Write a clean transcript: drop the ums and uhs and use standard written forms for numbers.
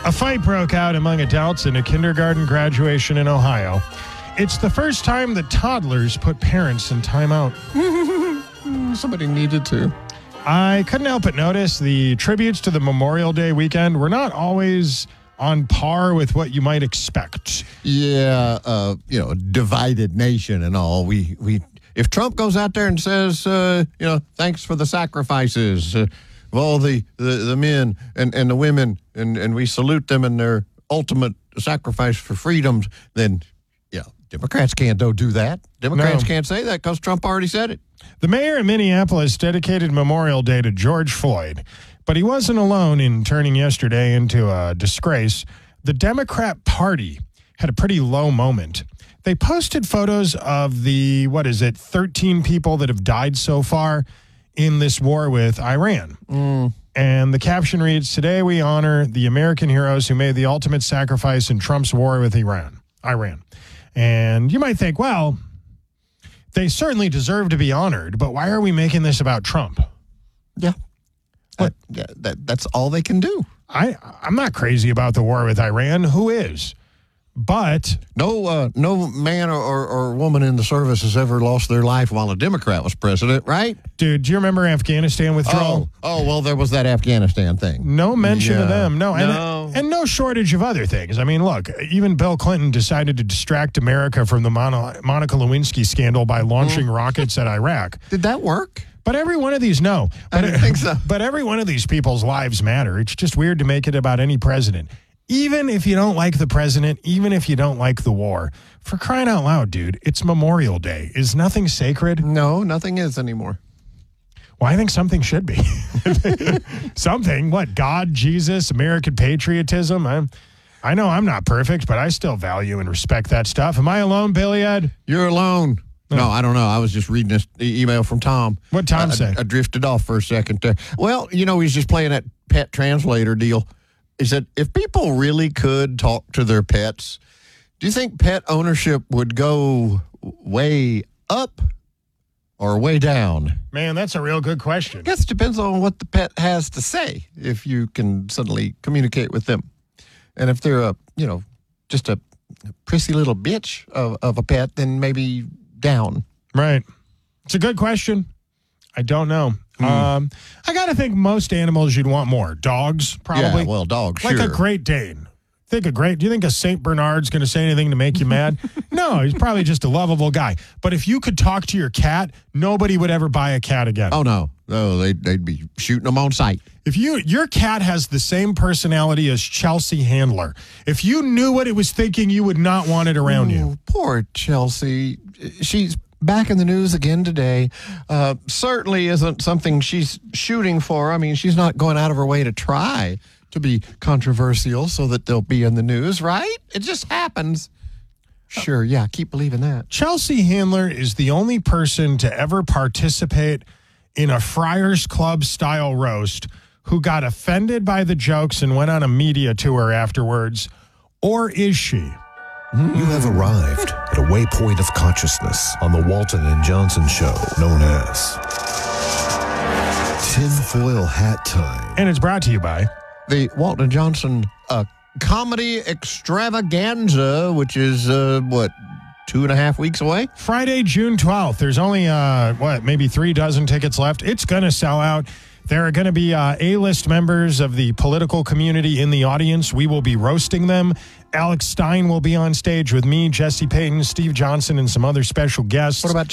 A fight broke out among adults in a kindergarten graduation in Ohio. It's the first time that toddlers put parents in timeout. Somebody needed to. I couldn't help but notice the tributes to the Memorial Day weekend were not always on par with what you might expect. Yeah, divided nation and all. If Trump goes out there and says, thanks for the sacrifices of all the men and the women, and we salute them in their ultimate sacrifice for freedoms, then, Democrats can't do that. Democrats can't say that because Trump already said it. The mayor of Minneapolis dedicated Memorial Day to George Floyd, but he wasn't alone in turning yesterday into a disgrace. The Democrat Party had a pretty low moment. They posted photos of 13 people that have died so far in this war with Iran. And the caption reads, "Today we honor the American heroes who made the ultimate sacrifice in Trump's war with Iran. And you might think, well, they certainly deserve to be honored, but why are we making this about Trump? Yeah. That's all they can do. I'm not crazy about the war with Iran. Who is? But no man or woman in the service has ever lost their life while a Democrat was president, right? Dude, do you remember Afghanistan withdrawal? Oh, well, there was that Afghanistan thing. No mention of them. No. And no shortage of other things. I mean, look, even Bill Clinton decided to distract America from the Monica Lewinsky scandal by launching rockets at Iraq. Did that work? But every one of these, no. I didn't think so. But every one of these people's lives matter. It's just weird to make it about any president. Even if you don't like the president, even if you don't like the war, for crying out loud, dude, it's Memorial Day. Is nothing sacred? No, nothing is anymore. Well, I think something should be. Something? What? God, Jesus, American patriotism? I know I'm not perfect, but I still value and respect that stuff. Am I alone, Billy Ed? You're alone. No, I don't know. I was just reading this email from Tom. What'd Tom say? I drifted off for a second there. Well, he's just playing that pet translator deal. He said, if people really could talk to their pets, do you think pet ownership would go way up or way down? Man, that's a real good question. I guess it depends on what the pet has to say, if you can suddenly communicate with them. And if they're just a prissy little bitch of a pet, then maybe down. Right. It's a good question. I don't know. I got to think most animals you'd want more. Dogs, probably. Yeah, well, dogs, like sure. a Great Dane. Do you think a St. Bernard's going to say anything to make you mad? No, he's probably just a lovable guy. But if you could talk to your cat, nobody would ever buy a cat again. Oh, no. No, they'd be shooting them on sight. If your cat has the same personality as Chelsea Handler, if you knew what it was thinking, you would not want it around you. Poor Chelsea. She's back in the news again today. Certainly isn't something she's shooting for. I mean, she's not going out of her way to try to be controversial so that they'll be in the news, right? It just happens. Sure, yeah, keep believing that. Chelsea Handler is the only person to ever participate in a Friars Club style roast who got offended by the jokes and went on a media tour afterwards. Or is she? You have arrived at a waypoint of consciousness on the Walton and Johnson show, known as Tinfoil Hat Time. And it's brought to you by the Walton and Johnson Comedy Extravaganza, which is, 2.5 weeks away? Friday, June 12th. There's only, maybe 3 dozen tickets left. It's going to sell out. There are going to be A-list members of the political community in the audience. We will be roasting them. Alex Stein will be on stage with me, Jesse Payton, Steve Johnson, and some other special guests. What about